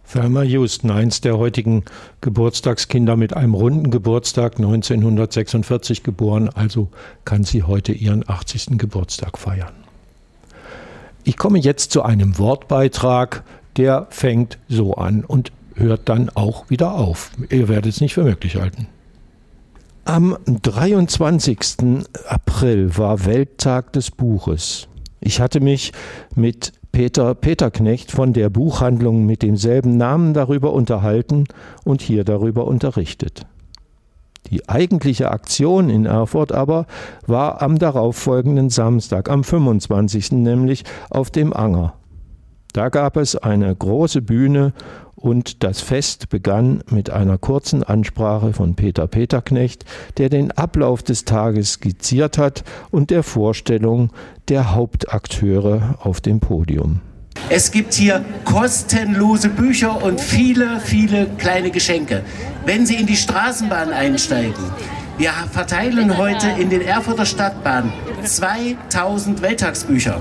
Thelma Houston, eins der heutigen Geburtstagskinder mit einem runden Geburtstag, 1946 geboren, also kann sie heute ihren 80. Geburtstag feiern. Ich komme jetzt zu einem Wortbeitrag, der fängt so an und hört dann auch wieder auf. Ihr werdet es nicht für möglich halten. Am 23. April war Welttag des Buches. Ich hatte mich mit Peter Peterknecht von der Buchhandlung mit demselben Namen darüber unterhalten und hier darüber unterrichtet. Die eigentliche Aktion in Erfurt aber war am darauffolgenden Samstag, am 25. nämlich auf dem Anger. Da gab es eine große Bühne und das Fest begann mit einer kurzen Ansprache von Peter Peterknecht, der den Ablauf des Tages skizziert hat und der Vorstellung der Hauptakteure auf dem Podium. Es gibt hier kostenlose Bücher und viele, viele kleine Geschenke. Wenn Sie in die Straßenbahn einsteigen, wir verteilen heute in den Erfurter Stadtbahnen 2000 Welttagsbücher.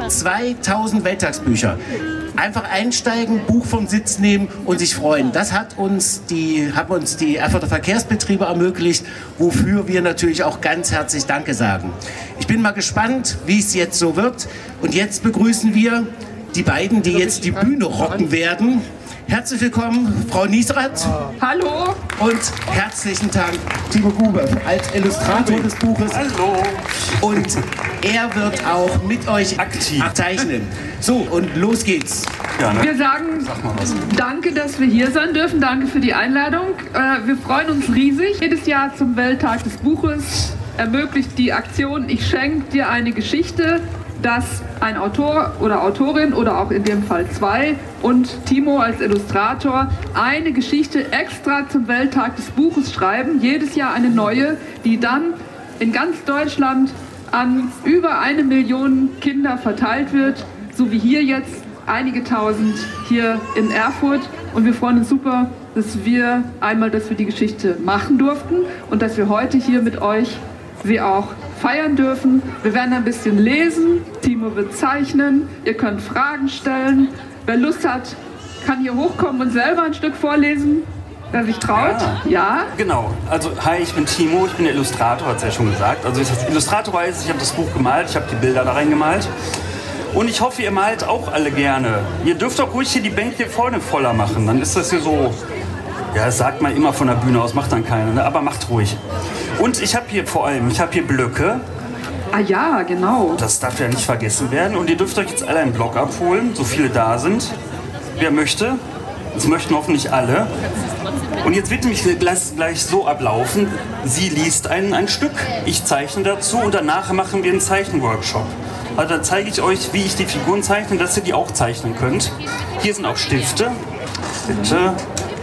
2000 Welttagsbücher. Einfach einsteigen, Buch vom Sitz nehmen und sich freuen. Das haben uns die Erfurter Verkehrsbetriebe ermöglicht, wofür wir natürlich auch ganz herzlich Danke sagen. Ich bin mal gespannt, wie es jetzt so wird. Und jetzt begrüßen wir die beiden, die jetzt die Bühne rocken werden. Herzlich willkommen, Frau Niesrath. Hallo. Und herzlichen Dank, Timo Grube, als Illustrator des Buches. Hallo. Und er wird auch mit euch aktiv zeichnen. So, und los geht's. Ja, ne? Wir sagen danke, dass wir hier sein dürfen. Danke für die Einladung. Wir freuen uns riesig. Jedes Jahr zum Welttag des Buches ermöglicht die Aktion Ich schenke dir eine Geschichte, dass ein Autor oder Autorin oder auch in dem Fall zwei und Timo als Illustrator eine Geschichte extra zum Welttag des Buches schreiben, jedes Jahr eine neue, die dann in ganz Deutschland an über 1 Million Kinder verteilt wird, so wie hier jetzt einige tausend hier in Erfurt. Und wir freuen uns super, dass wir die Geschichte machen durften und dass wir heute hier mit euch sie auch feiern dürfen. Wir werden ein bisschen lesen, Timo wird zeichnen, ihr könnt Fragen stellen. Wer Lust hat, kann hier hochkommen und selber ein Stück vorlesen, wer sich traut. Ja? Genau, also hi, ich bin Timo, ich bin der Illustrator, hat es ja schon gesagt. Also ich als Illustrator weiß, ich habe das Buch gemalt, ich habe die Bilder da reingemalt. Und ich hoffe, ihr malt auch alle gerne. Ihr dürft auch ruhig hier die Bänke hier vorne voller machen, dann ist das hier so... Ja, das sagt man immer von der Bühne aus, macht dann keiner, ne? Aber macht ruhig. Und ich habe hier Blöcke. Ah ja, genau. Das darf ja nicht vergessen werden. Und ihr dürft euch jetzt alle einen Block abholen, so viele da sind. Wer möchte. Das möchten hoffentlich alle. Und jetzt wird nämlich gleich so ablaufen. Sie liest ein Stück, ich zeichne dazu und danach machen wir einen Zeichenworkshop. Also da zeige ich euch, wie ich die Figuren zeichne, dass ihr die auch zeichnen könnt. Hier sind auch Stifte. Bitte.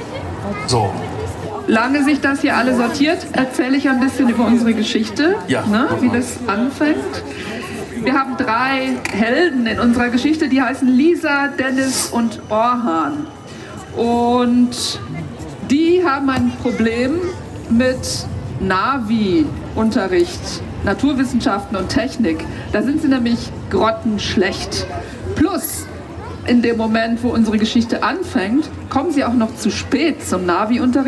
So. Lange sich das hier alle sortiert, erzähle ich ein bisschen über unsere Geschichte, ja, wie das anfängt. Wir haben 3 Helden in unserer Geschichte, die heißen Lisa, Dennis und Orhan. Und die haben ein Problem mit Navi-Unterricht, Naturwissenschaften und Technik. Da sind sie nämlich grottenschlecht. Plus, in dem Moment, wo unsere Geschichte anfängt, kommen sie auch noch zu spät zum Navi-Unterricht.